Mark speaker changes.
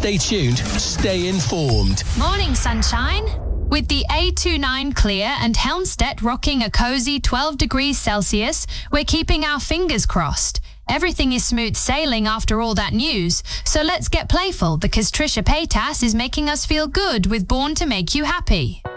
Speaker 1: Stay tuned, stay informed.
Speaker 2: Morning, sunshine. With the A29 clear and Helmstedt rocking a cozy 12 degrees Celsius, we're keeping our fingers crossed. Everything is smooth sailing after all that news, so let's get playful because Trisha Paytas is making us feel good with Born to Make You Happy.